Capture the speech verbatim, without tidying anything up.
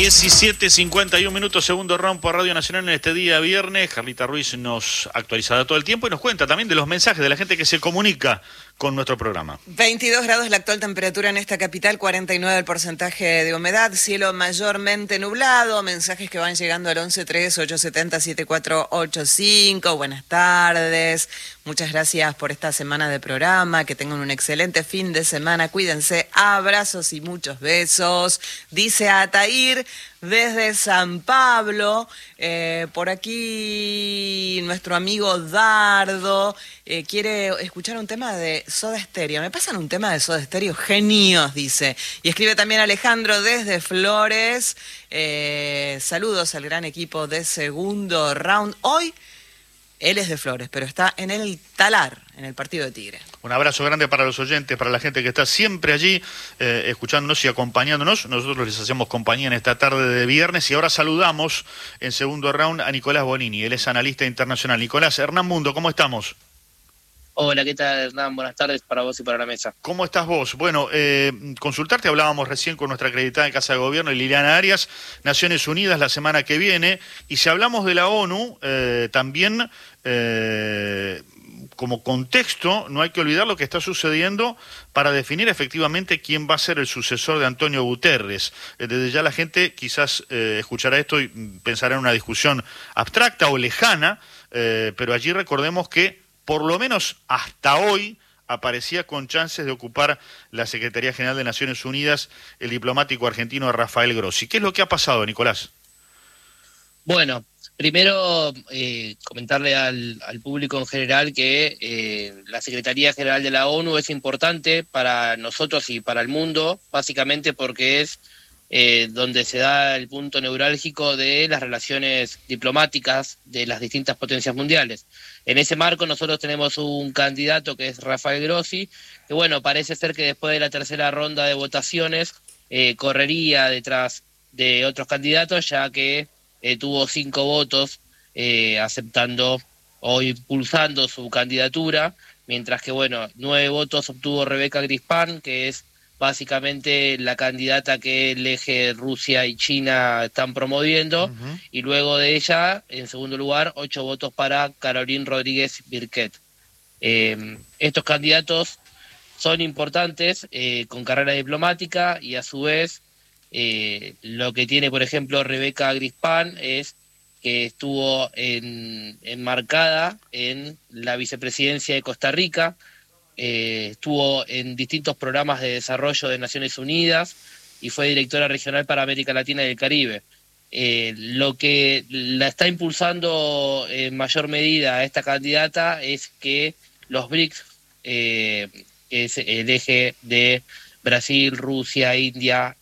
diecisiete cincuenta y uno minutos, segundo round por Radio Nacional en este día viernes. Carlita Ruiz nos actualizará todo el tiempo y nos cuenta también de los mensajes de la gente que se comunica con nuestro programa. veintidós grados la actual temperatura en esta capital, cuarenta y nueve el porcentaje de humedad, cielo mayormente nublado, mensajes que van llegando al once tres ocho siete cero siete cuatro ocho cinco. Buenas tardes, muchas gracias por esta semana de programa, que tengan un excelente fin de semana, cuídense, abrazos y muchos besos, dice Atair desde San Pablo. Eh, por aquí nuestro amigo Dardo eh, quiere escuchar un tema de Soda Stereo. Me pasan un tema de Soda Stereo, genios, dice. Y escribe también Alejandro desde Flores. Eh, saludos al gran equipo de segundo round. Hoy él es de Flores, pero está en el Talar, en el partido de Tigre. Un abrazo grande para los oyentes, para la gente que está siempre allí, eh, escuchándonos y acompañándonos. Nosotros les hacemos compañía en esta tarde de viernes y ahora saludamos en segundo round a Nicolás Bonini. Él es analista internacional. Nicolás, Hernán Mundo, ¿cómo estamos? Hola, ¿qué tal, Hernán? Buenas tardes para vos y para la mesa. ¿Cómo estás vos? Bueno, eh, consultarte, hablábamos recién con nuestra acreditada de Casa de Gobierno, Liliana Arias, Naciones Unidas la semana que viene, y si hablamos de la ONU, eh, también eh, como contexto, no hay que olvidar lo que está sucediendo para definir efectivamente quién va a ser el sucesor de Antonio Guterres. Eh, desde ya la gente quizás eh, escuchará esto y pensará en una discusión abstracta o lejana, eh, pero allí recordemos que por lo menos hasta hoy aparecía con chances de ocupar la Secretaría General de Naciones Unidas el diplomático argentino Rafael Grossi. ¿Qué es lo que ha pasado, Nicolás? Bueno, primero eh, comentarle al, al público en general que eh, la Secretaría General de la ONU es importante para nosotros y para el mundo, básicamente porque es eh, donde se da el punto neurálgico de las relaciones diplomáticas de las distintas potencias mundiales. En ese marco nosotros tenemos un candidato que es Rafael Grossi, que bueno, parece ser que después de la tercera ronda de votaciones eh, correría detrás de otros candidatos, ya que eh, tuvo cinco votos eh, aceptando o impulsando su candidatura, mientras que bueno, nueve votos obtuvo Rebeca Grispan, que es básicamente la candidata que el eje Rusia y China están promoviendo, uh-huh. Y luego de ella, en segundo lugar, ocho votos para Caroline Rodríguez Birquet. Eh, estos candidatos son importantes, eh, con carrera diplomática, y a su vez, eh, lo que tiene, por ejemplo, Rebeca Grispan es que estuvo en, enmarcada en la vicepresidencia de Costa Rica, Eh, estuvo en distintos programas de desarrollo de Naciones Unidas y fue directora regional para América Latina y el Caribe. Eh, lo que la está impulsando en mayor medida a esta candidata es que los B R I C S, eh, que es el eje de Brasil, Rusia, India